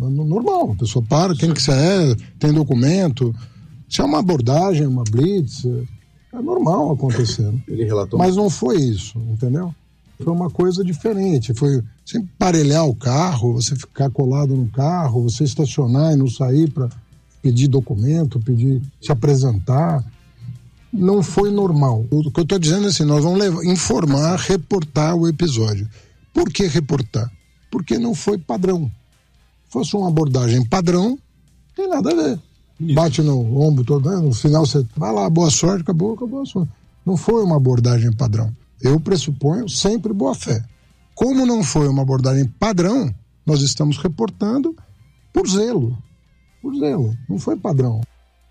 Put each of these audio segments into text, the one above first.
Normal, a pessoa para, quem que você é, tem documento. Se é uma abordagem, uma blitz, é normal acontecer. Ele relatou. Mas não foi isso, entendeu? Foi uma coisa diferente. Foi você emparelhar o carro, você ficar colado no carro, você estacionar e não sair para pedir documento, se apresentar. Não foi normal. O que eu estou dizendo é assim, nós vamos informar, reportar o episódio. Por que reportar? Porque não foi padrão. Se fosse uma abordagem padrão, não tem nada a ver. Isso. Bate no ombro todo, né? No final você vai lá, boa sorte, acabou a sorte. Não foi uma abordagem padrão. Eu pressuponho sempre boa fé. Como não foi uma abordagem padrão, nós estamos reportando por zelo. Por zelo. Não foi padrão.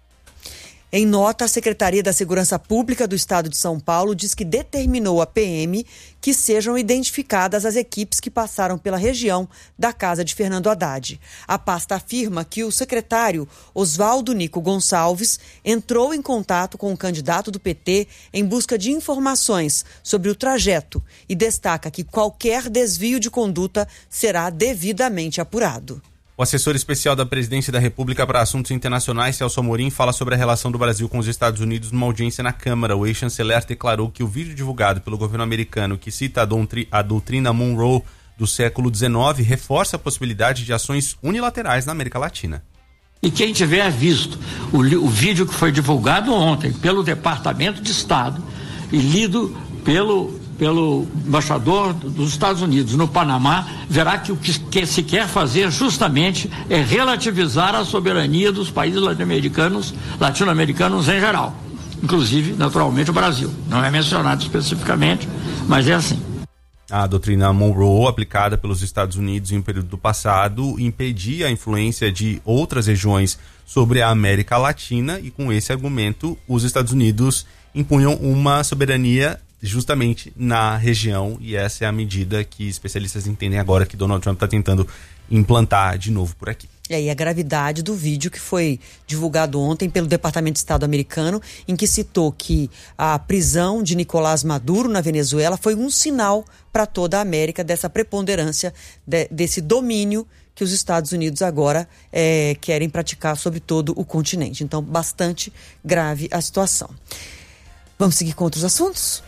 Em nota, a Secretaria da Segurança Pública do Estado de São Paulo diz que determinou à PM que sejam identificadas as equipes que passaram pela região da casa de Fernando Haddad. A pasta afirma que o secretário Oswaldo Nico Gonçalves entrou em contato com o candidato do PT em busca de informações sobre o trajeto e destaca que qualquer desvio de conduta será devidamente apurado. O assessor especial da Presidência da República para Assuntos Internacionais, Celso Amorim, fala sobre a relação do Brasil com os Estados Unidos numa audiência na Câmara. O ex-chanceler declarou que o vídeo divulgado pelo governo americano que cita a doutrina Monroe do século XIX reforça a possibilidade de ações unilaterais na América Latina. E quem tiver visto o vídeo que foi divulgado ontem pelo Departamento de Estado e lido pelo embaixador dos Estados Unidos no Panamá, verá que o que se quer fazer justamente é relativizar a soberania dos países latino-americanos em geral, inclusive, naturalmente, o Brasil. Não é mencionado especificamente, mas é assim. A doutrina Monroe, aplicada pelos Estados Unidos em um período do passado, impedia a influência de outras regiões sobre a América Latina e, com esse argumento, os Estados Unidos impunham uma soberania justamente na região, e essa é a medida que especialistas entendem agora que Donald Trump está tentando implantar de novo por aqui. E aí a gravidade do vídeo que foi divulgado ontem pelo Departamento de Estado americano, em que citou que a prisão de Nicolás Maduro na Venezuela foi um sinal para toda a América dessa preponderância, desse domínio que os Estados Unidos agora querem praticar sobre todo o continente. Então, bastante grave a situação. Vamos seguir com outros assuntos?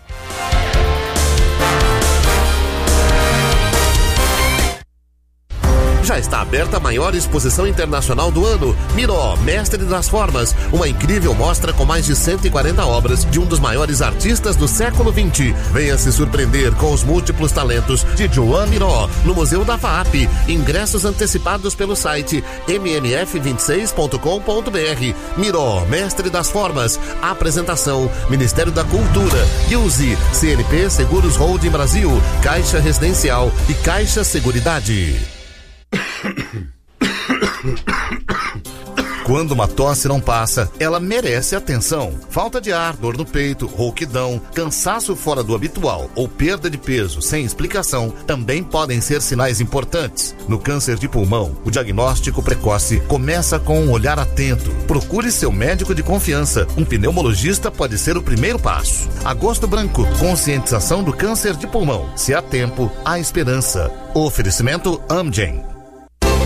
Já está aberta a maior exposição internacional do ano, Miró, Mestre das Formas, uma incrível mostra com mais de 140 obras de um dos maiores artistas do século XX. Venha se surpreender com os múltiplos talentos de Joan Miró, no Museu da FAAP. Ingressos antecipados pelo site mmf26.com.br. Miró, Mestre das Formas. Apresentação, Ministério da Cultura. Use CNP Seguros Holding Brasil, Caixa Residencial e Caixa Seguridade. Quando uma tosse não passa, ela merece atenção. Falta de ar, dor no peito, rouquidão, cansaço fora do habitual ou perda de peso sem explicação também podem ser sinais importantes. No câncer de pulmão, o diagnóstico precoce começa com um olhar atento. Procure seu médico de confiança. Um pneumologista pode ser o primeiro passo. Agosto Branco, conscientização do câncer de pulmão. Se há tempo, há esperança. Oferecimento Amgen.